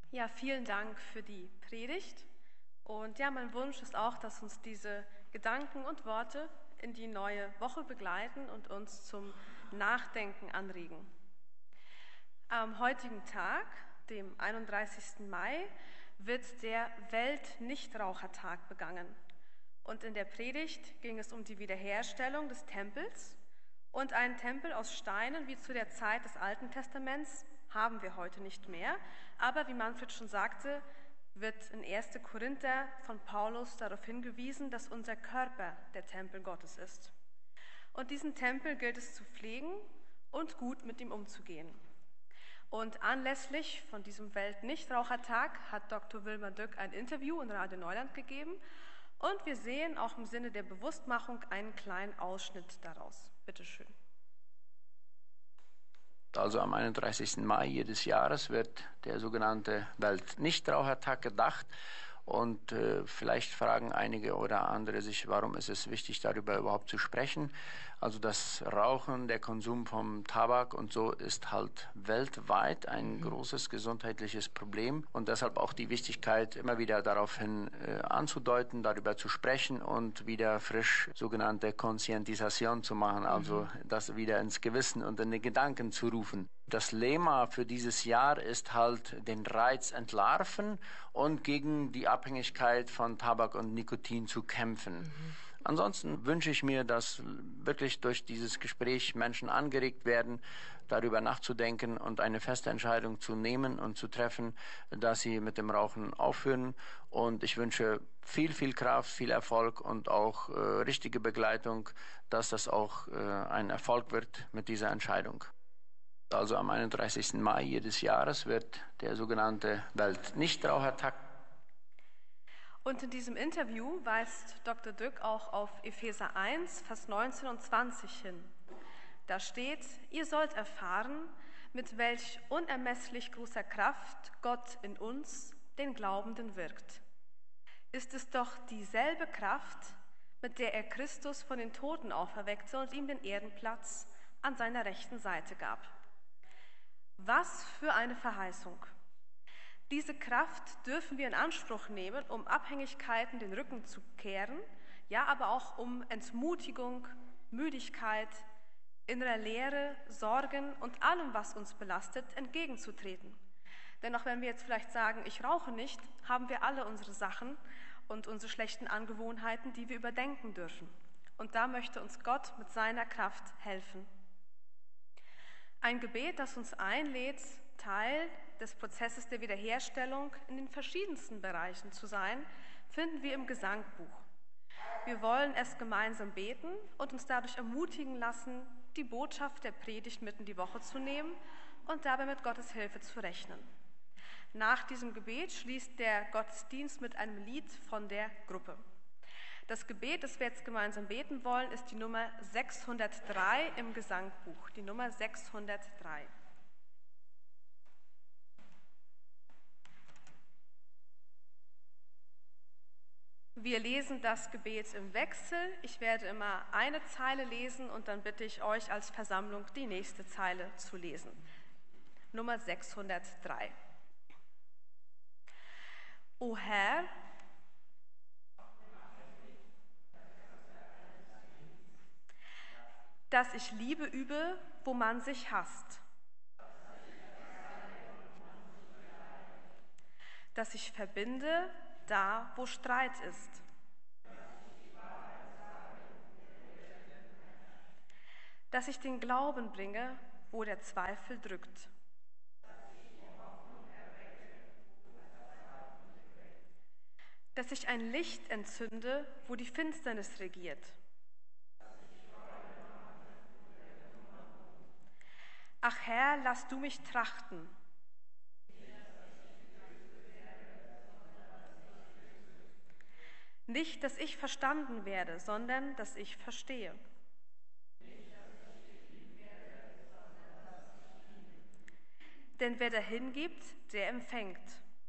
Ja, vielen Dank für die Predigt. Und ja, mein Wunsch ist auch, dass uns diese Gedanken und Worte in die neue Woche begleiten und uns zum Nachdenken anregen. Am heutigen Tag, dem 31. Mai, wird der Weltnichtrauchertag begangen. Und in der Predigt ging es um die Wiederherstellung des Tempels. Und einen Tempel aus Steinen, wie zu der Zeit des Alten Testaments, haben wir heute nicht mehr. Aber wie Manfred schon sagte, wird in 1. Korinther von Paulus darauf hingewiesen, dass unser Körper der Tempel Gottes ist. Und diesen Tempel gilt es zu pflegen und gut mit ihm umzugehen. Und anlässlich von diesem Weltnichtrauchertag hat Dr. Wilma Dück ein Interview in Radio Neuland gegeben. Und wir sehen auch im Sinne der Bewusstmachung einen kleinen Ausschnitt daraus. Bitte schön. Also am 31. Mai jedes Jahres wird der sogenannte Weltnichtrauchertag gedacht. Und vielleicht fragen einige oder andere sich, warum ist es wichtig, darüber überhaupt zu sprechen. Also das Rauchen, der Konsum vom Tabak und so ist halt weltweit ein großes gesundheitliches Problem. Und deshalb auch die Wichtigkeit, immer wieder daraufhin anzudeuten, darüber zu sprechen und wieder frisch sogenannte Konscientisation zu machen, also das wieder ins Gewissen und in den Gedanken zu rufen. Das Lema für dieses Jahr ist halt den Reiz entlarven und gegen die Abhängigkeit von Tabak und Nikotin zu kämpfen. Ansonsten wünsche ich mir, dass wirklich durch dieses Gespräch Menschen angeregt werden, darüber nachzudenken und eine feste Entscheidung zu nehmen und zu treffen, dass sie mit dem Rauchen aufhören. Und ich wünsche viel Kraft, viel Erfolg und auch richtige Begleitung, dass das auch ein Erfolg wird mit dieser Entscheidung. Also am 31. Mai jedes Jahres wird der sogenannte Weltnichtrauchertag. Und in diesem Interview weist Dr. Dück auch auf Epheser 1, Vers 19 und 20 hin. Da steht: Ihr sollt erfahren, mit welch unermesslich großer Kraft Gott in uns, den Glaubenden, wirkt. Ist es doch dieselbe Kraft, mit der er Christus von den Toten auferweckte und ihm den Ehrenplatz an seiner rechten Seite gab. Was für eine Verheißung! Diese Kraft dürfen wir in Anspruch nehmen, um Abhängigkeiten den Rücken zu kehren, ja, aber auch um Entmutigung, Müdigkeit, innerer Leere, Sorgen und allem, was uns belastet, entgegenzutreten. Denn auch wenn wir jetzt vielleicht sagen, ich rauche nicht, haben wir alle unsere Sachen und unsere schlechten Angewohnheiten, die wir überdenken dürfen. Und da möchte uns Gott mit seiner Kraft helfen. Ein Gebet, das uns einlädt, Teil des Prozesses der Wiederherstellung in den verschiedensten Bereichen zu sein, finden wir im Gesangbuch. Wir wollen es gemeinsam beten und uns dadurch ermutigen lassen, die Botschaft der Predigt mit in die Woche zu nehmen und dabei mit Gottes Hilfe zu rechnen. Nach diesem Gebet schließt der Gottesdienst mit einem Lied von der Gruppe. Das Gebet, das wir jetzt gemeinsam beten wollen, ist die Nummer 603 im Gesangbuch, die Nummer 603. Wir lesen das Gebet im Wechsel. Ich werde immer eine Zeile lesen und dann bitte ich euch als Versammlung, die nächste Zeile zu lesen. Nummer 603. O Herr, dass ich Liebe übe, wo man sich hasst. Dass ich verbinde, da wo Streit ist. Dass ich den Glauben bringe, wo der Zweifel drückt. Dass ich ein Licht entzünde, wo die Finsternis regiert. Ach Herr, lass du mich trachten. Nicht, dass ich verstanden werde, sondern dass ich verstehe. Denn wer dahin gibt, der empfängt.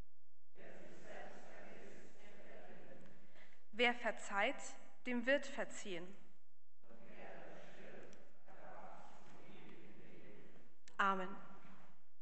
Wer verzeiht, dem wird verziehen. Amen.